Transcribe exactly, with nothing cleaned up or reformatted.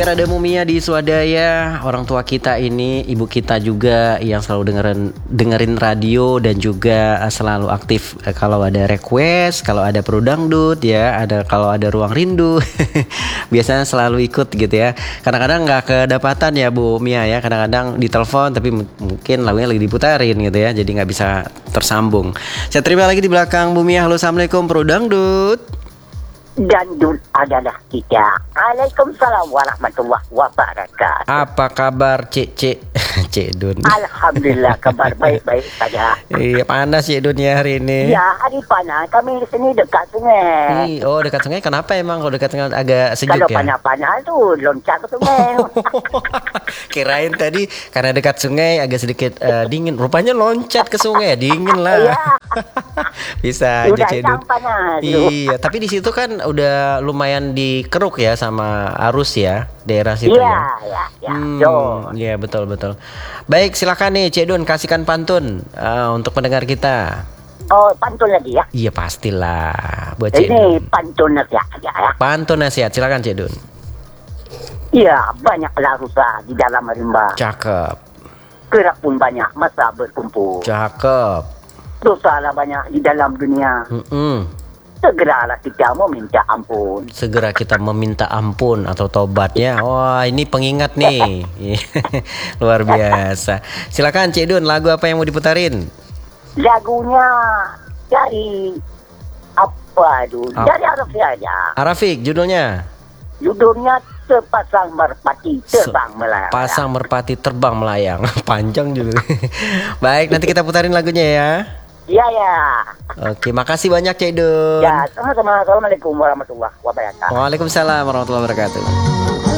biar ada Mumia di Swadaya, orang tua kita ini, ibu kita juga yang selalu dengerin dengerin radio dan juga uh, selalu aktif uh, kalau ada request, kalau ada Pro Dangdut ya, ada kalau ada Ruang Rindu. Biasanya selalu ikut gitu ya. Kadang-kadang nggak kedapatan ya Bu Mia ya, kadang-kadang ditelepon tapi m- mungkin lagunya lagi diputarin gitu ya, jadi nggak bisa tersambung. Saya terima lagi di belakang Bu Mia. Halo, assalamualaikum Pro Dangdut. Dangdut adalah kita. Waalaikumsalam warahmatullahi wabarakatuh. Apa kabar Cik Cik Cik Dun? Alhamdulillah kabar baik-baik saja. Iya, panas Cik Dun ya hari ini. Ya, hari panas. Kami di sini dekat sungai. Ih, oh dekat sungai, kenapa emang kalau dekat sungai agak sejuk Kalau ya? panas-panas tuh loncat ke sungai. Kirain tadi karena dekat sungai agak sedikit uh, dingin. Rupanya loncat ke sungai, dingin lah. Iya. Bisa aja Udah Cik Dun. hitam panas. Iya, tapi di situ kan udah lumayan dikeruk ya sama arus ya, daerah situ Iya, ya. ya, ya. Hmm, Yo. iya betul betul. Baik, silakan nih Cik Dun, kasihkan pantun uh, untuk pendengar kita. Oh, pantun lagi ya. Iya pastilah buat Cik Ini Dun. pantun lagi aja ya. Pantun nasihat, silakan Cik Dun. Iya, banyaklah rusa di dalam rimba. Cakep, Gerak pun banyak, masa berkumpul. cakep. Dosalah banyak di dalam dunia. Mm-mm. Segeralah kita meminta ampun. Segera kita meminta ampun atau tobatnya. Wah, ini pengingat nih. Luar biasa. Silakan Cik Dun, lagu apa yang mau diputarin? Lagunya dari apa dulu? Ap- Dari Arab saja. Arafik judulnya. Judulnya Sepasang Merpati Terbang Melayang. Pasang merpati terbang melayang. Panjang juga. Baik, nanti kita putarin lagunya ya. Ya, ya. Oke, makasih banyak Cik Dun. Ya, sama-sama. Assalamualaikum warahmatullahi wabarakatuh. Waalaikumsalam warahmatullahi wabarakatuh.